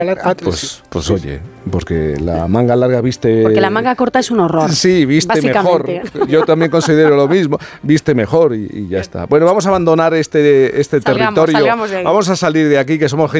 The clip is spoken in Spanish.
Pues oye, porque la manga larga viste... Porque la manga corta es un horror. Sí, viste mejor. Yo también considero lo mismo. Viste mejor y ya está. Bueno, vamos a abandonar este territorio. Salgamos de ahí. Vamos a salir de aquí, que somos gente